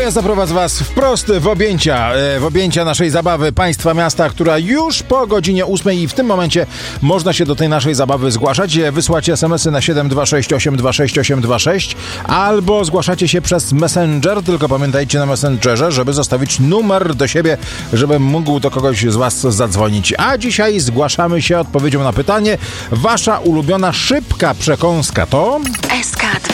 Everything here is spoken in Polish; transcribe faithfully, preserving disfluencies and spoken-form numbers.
ja zaprowadzę was wprost w objęcia, w objęcia naszej zabawy Państwa Miasta, która już po godzinie ósmej i w tym momencie można się do tej naszej zabawy zgłaszać. Wysłacie es em esy na siedem dwa sześć osiem dwa sześć osiem dwa sześć albo zgłaszacie się przez Messenger, tylko pamiętajcie na Messengerze, żeby zostawić numer do siebie, żebym mógł do kogoś z was zadzwonić. A dzisiaj zgłaszamy się odpowiedzią na pytanie: wasza ulubiona szybka przekąska to... S K dwa.